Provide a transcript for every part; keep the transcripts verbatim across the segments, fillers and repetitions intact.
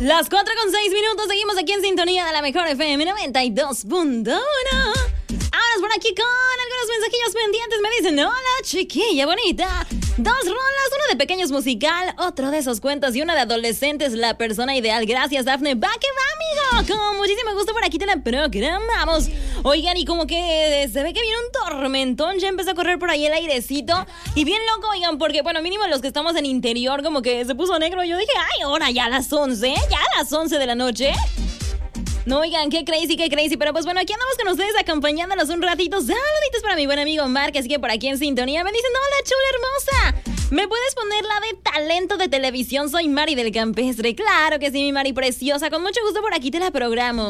Las cuatro con seis minutos, seguimos aquí en sintonía de la mejor F M noventa y dos punto uno. Ahora por aquí con algunos mensajillos pendientes. Me dicen, hola chiquilla bonita. Dos rolas, uno de pequeños musical, otro de esos cuentos y una de adolescentes, la persona ideal. Gracias, Dafne. Va que va, amigo. Con muchísimo gusto por aquí te la programamos. Oigan, y como que se ve que viene un tormentón. Ya empezó a correr por ahí el airecito. Y bien loco, oigan, porque bueno, mínimo los que estamos en interior como que se puso negro. Yo dije, ay, ahora ya a las once, ya a las once de la noche. No, oigan, qué crazy, qué crazy. Pero pues bueno, aquí andamos con ustedes acompañándolos un ratito. Saluditos para mi buen amigo Mark, así que por aquí en sintonía me dicen, hola chula hermosa, ¿me puedes poner la de talento de televisión? Soy Mari del Campestre. Claro que sí, mi Mari preciosa, con mucho gusto por aquí te la programo.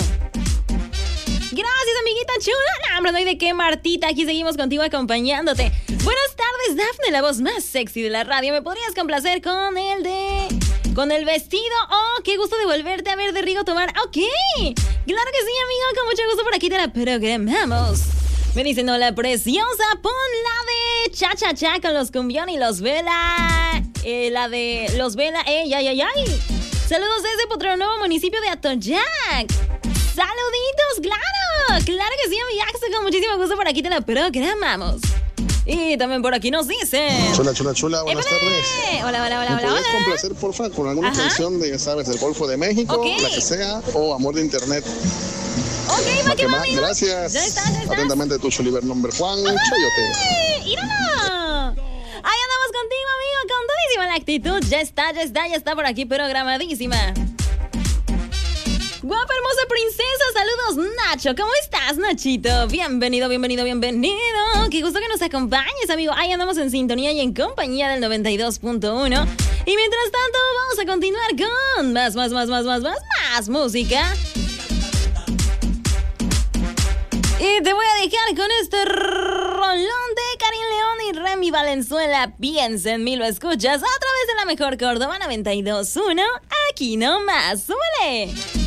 Gracias, amiguita chula. No, hombre, no hay de qué, Martita. Aquí seguimos contigo acompañándote. Buenas tardes, Dafne, la voz más sexy de la radio. ¿Me podrías complacer con el de... con el vestido? Oh, qué gusto de volverte a ver de Rigo Tobar. Ok, claro que sí, amigo. Con mucho gusto por aquí te la programamos. Me dicen, hola, preciosa. Pon la de Cha Cha Cha con los Cumbión y los Vela. Eh, la de los Vela. Eh, ay, ay, ay. Saludos desde Potrero Nuevo, municipio de Atoyac. Saluditos, claro. Claro que sí, amigazo. Con muchísimo gusto por aquí te la programamos. Y también por aquí nos dicen, chula, chula, chula, buenas ¡Épale! tardes. Hola, hola, hola, ¿Me hola, puedes hola. complacer, porfa, con alguna Ajá. canción de, ya sabes, del Golfo de México, Ok. la que sea, o Amor de Internet? Ok, va que va, Va, amigo. gracias. Ya estás, ya estás. Atentamente, tu Chuliver number Juan Chayote. ¡Ay, íralo! Ahí andamos contigo, amigo, con todísima la actitud. Ya está, ya está, ya está por aquí programadísima. Guapa, hermosa princesa, saludos, Nacho. ¿Cómo estás, Nachito? Bienvenido, bienvenido, bienvenido. Qué gusto que nos acompañes, amigo. Ahí andamos en sintonía y en compañía del noventa y dos punto uno. Y mientras tanto, vamos a continuar con más, más, más, más, más, más, más música. Y te voy a dejar con este rolón de Karin León y Remy Valenzuela. Piensa en mí, lo escuchas a través de la mejor Córdoba noventa y dos punto uno. Aquí nomás, súbele.